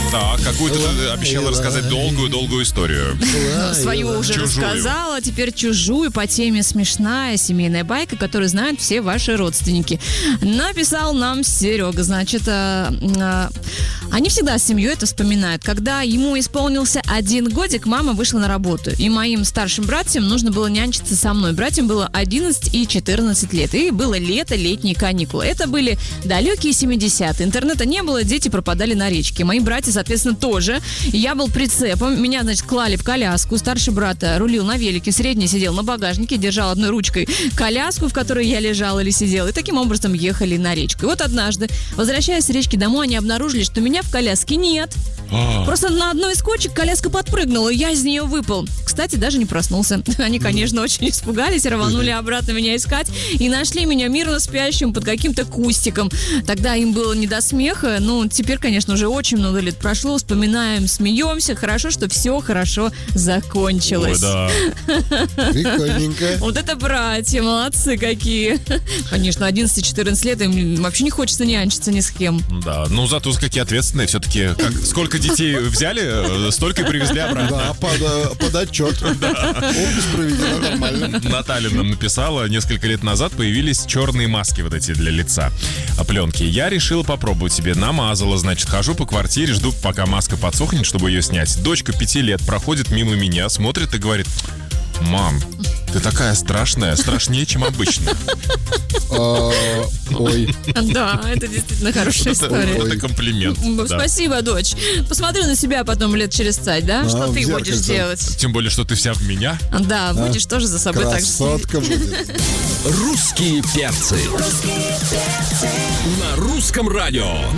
Да, какую-то ты обещала рассказать долгую историю. Свою уже рассказала, теперь чужую по теме смешная семейная байка, которую знают все ваши родственники. Написал нам Серега, значит, они всегда с семьей это вспоминают. Когда ему исполнился 1 годик, мама вышла на работу, и моим старшим братьям нужно было нянчиться со мной. Братьям было 11 и 14 лет, и было лето, летние каникулы. Это были далекие 70-е. Интернета не было, дети пропадали на речке. Мои братья, соответственно, тоже. Я был прицепом, меня, значит, клали в коляску. Старший брат рулил на велике, средний сидел на багажнике, держал одной ручкой коляску, в которой я лежал или сидел, и таким образом ехали на речку. И вот однажды, возвращаясь с речки домой, они обнаружили, что меня в коляске нет. Просто на одной из кочек коляска подпрыгнула, и я из нее выпал. Кстати, даже не проснулся. Они, конечно, очень испугались, рванули обратно меня искать и нашли меня мирно спящим под каким-то кустиком. Тогда им было не до смеха. Ну, теперь, конечно, уже очень много лет прошло. Вспоминаем, смеемся. Хорошо, что все хорошо закончилось. Ой, да. Прикольненько. Вот это братья, молодцы какие. Конечно, 11-14 лет им вообще не хочется нянчиться ни с кем. Да, ну зато какие ответственные все-таки. Сколько детей взяли, столько и привезли обратно. Да, под отчет. Опись проведена нормально. Наталья нам написала, несколько лет назад появились черные маски вот эти для лица, пленки. Я решила попробовать себе, намазала, значит, хожу по квартире, жду, пока маска подсохнет, чтобы ее снять. Дочка 5 лет проходит мимо меня, смотрит и говорит: мам, ты такая страшная, страшнее, чем обычно. Ой. Да, это действительно хорошая история. Это комплимент. Спасибо, дочь. Посмотрю на себя потом лет через 5, да? Что ты будешь делать? Тем более, что ты вся в меня. Да, будешь тоже за собой так же следить. Красотка будет. Русские перцы. На русском радио.